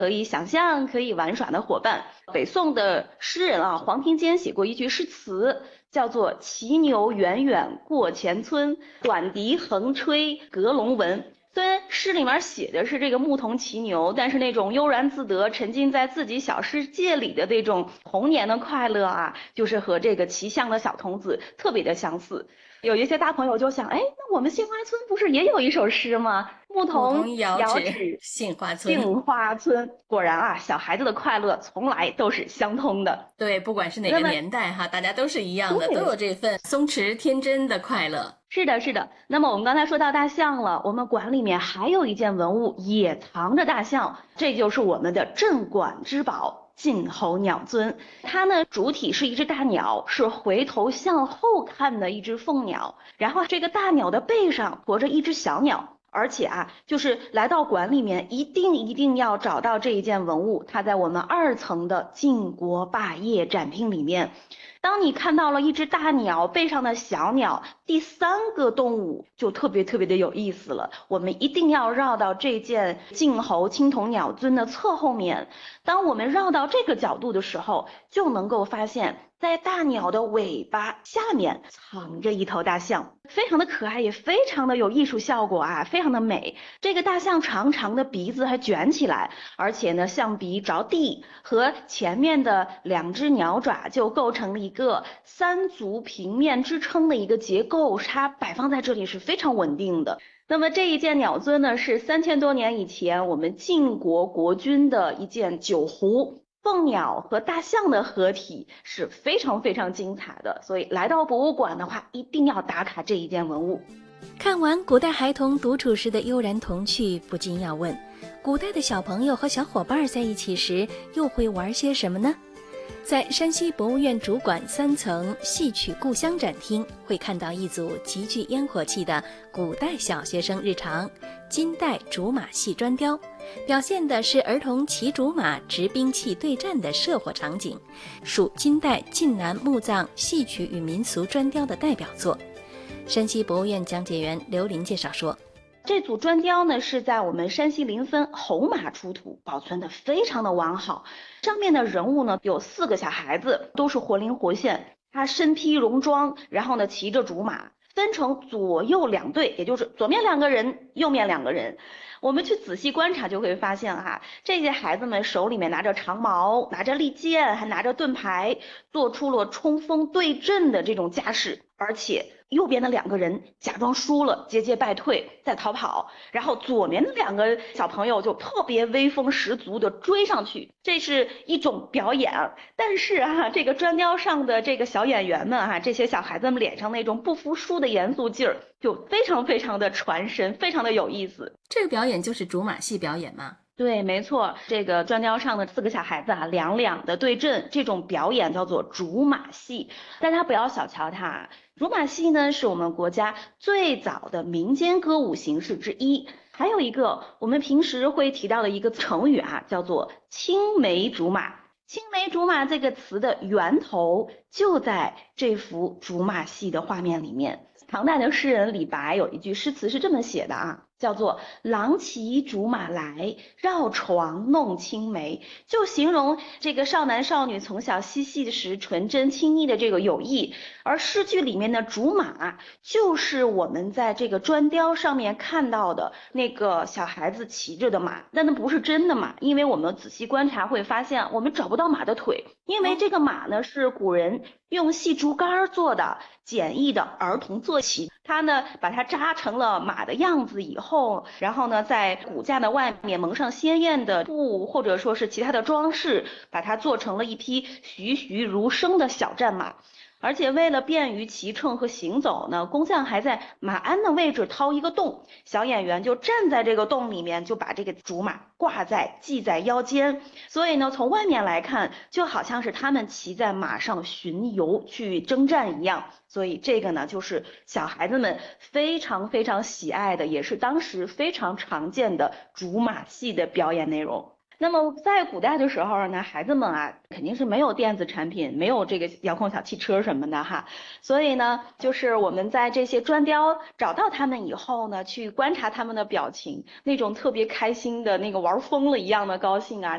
可以想象、可以玩耍的伙伴。北宋的诗人啊，黄庭坚写过一句诗词，叫做“骑牛远远过前村，短笛横吹阁龙闻”。虽然诗里面写的是这个牧童骑牛，但是那种悠然自得、沉浸在自己小世界里的那种童年的快乐啊，就是和这个骑象的小童子特别的相似。有一些大朋友就想，哎，那我们杏花村不是也有一首诗吗？牧童牧童遥指遥指杏花村。 杏花村。果然啊，小孩子的快乐从来都是相通的。 对，不管是哪个那么， 年代哈，大家都是一样的，都有对， 这份松弛天真的快乐。 是的，是的。那么我们刚才说到大象了，我们馆里面还有一件文物也藏着大象，这就是我们的镇馆之宝晋侯鸟尊。它呢，主体是一只大鸟，是回头向后看的一只凤鸟，然后这个大鸟的背上驮着一只小鸟。而且啊，就是来到馆里面，一定要找到这一件文物，它在我们2层的晋国霸业展厅里面。当你看到了一只大鸟背上的小鸟，第三个动物就特别的有意思了。我们一定要绕到这件晋侯青铜鸟尊的侧后面。当我们绕到这个角度的时候，就能够发现，在大鸟的尾巴下面藏着一头大象，非常的可爱，也非常的有艺术效果啊，非常的美。这个大象长长的鼻子还卷起来，而且呢，象鼻着地，和前面的2只鸟爪就构成了一个3足平面支撑的一个结构，它摆放在这里是非常稳定的。那么这一件鸟尊呢，是3000多年以前我们晋国国君的一件酒壶。凤鸟和大象的合体是非常精彩的，所以来到博物馆的话，一定要打卡这一件文物。 看完古代孩童独处时的悠然童趣，不禁要问：古代的小朋友和小伙伴在一起时，又会玩些什么呢？在山西博物院主馆3层戏曲故乡展厅，会看到一组极具烟火气的古代小学生日常金代竹马戏砖雕，表现的是儿童骑竹马执兵器对战的射火场景，属金代晋南墓葬戏曲与民俗砖雕的代表作。山西博物院讲解员刘林介绍说， 这组砖雕呢是在我们山西临汾红马出土，保存的非常的完好。上面的人物呢有4个小孩子，都是活灵活现。他身披戎装，然后呢骑着竹马，分成左右2队，也就是左面2个人，右面2个人。我们去仔细观察就会发现哈，这些孩子们手里面拿着长矛，拿着利剑，还拿着盾牌，做出了冲锋对阵的这种架势。而且右边的2个人假装输了，节节败退，在逃跑，然后左面的2个小朋友就特别威风十足的追上去，这是一种表演。但是啊，这个砖雕上的这个小演员们啊，这些小孩子们脸上那种不服输的严肃劲儿，就非常的传神，非常的有意思。 这个表演就是竹马戏表演吗？ 对，没错，这个砖雕上的4个小孩子啊，两两的对阵，这种表演叫做竹马戏。大家不要小瞧它，竹马戏呢是我们国家最早的民间歌舞形式之一。还有一个我们平时会提到的一个成语啊，叫做青梅竹马。青梅竹马这个词的源头就在这幅竹马戏的画面里面。唐代的诗人李白有一句诗词是这么写的啊，叫做郎骑竹马来，绕床弄青梅，就形容这个少男少女从小嬉戏时纯真亲昵的这个友谊。而诗句里面的竹马，就是我们在这个砖雕上面看到的那个小孩子骑着的马，但那不是真的马，因为我们仔细观察会发现，我们找不到马的腿，因为这个马呢是古人用细竹竿做的简易的儿童坐骑，它呢把它扎成了马的样子以后，然后呢在骨架的外面蒙上鲜艳的布或者说是其他的装饰，把它做成了一匹栩栩如生的小战马。而且为了便于骑乘和行走呢，工匠还在马鞍的位置掏一个洞，小演员就站在这个洞里面，就把这个竹马系在腰间。所以呢，从外面来看，就好像是他们骑在马上巡游去征战一样。所以这个呢，就是小孩子们非常喜爱的，也是当时非常常见的竹马戏的表演内容。 那么在古代的时候呢，孩子们啊肯定是没有电子产品，没有这个遥控小汽车什么的哈，所以呢，就是我们在这些砖雕找到他们以后呢，去观察他们的表情，那种特别开心的那个玩疯了一样的高兴啊，